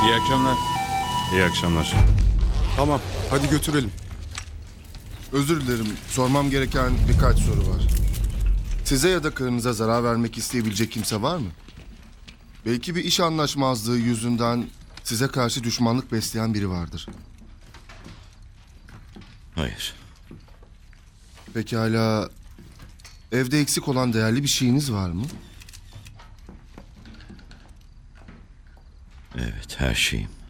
İyi akşamlar. İyi akşamlar. Tamam, hadi götürelim. Özür dilerim, sormam gereken birkaç soru var. Size ya da karınıza zarar vermek isteyebilecek kimse var mı? Belki bir iş anlaşmazlığı yüzünden size karşı düşmanlık besleyen biri vardır. Hayır. Pekala, evde eksik olan değerli bir şeyiniz var mı? Evet, her şeyim.